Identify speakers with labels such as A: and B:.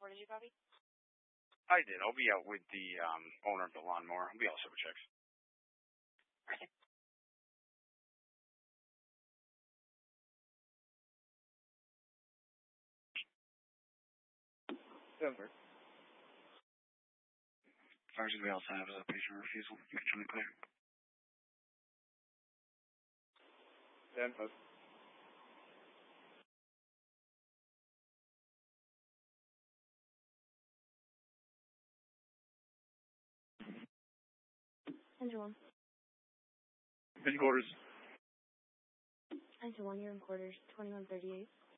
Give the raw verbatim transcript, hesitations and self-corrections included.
A: four, did you copy?
B: I did. I'll be out with the um, owner of the lawnmower. I'll be all set with checks.
A: Okay.
B: Denver. As far as we also have is a patient refusal. You can try to clear. Denver.
A: ten to one.
B: Headquarters.
A: ten to one, you're in quarters, twenty-one thirty-eight.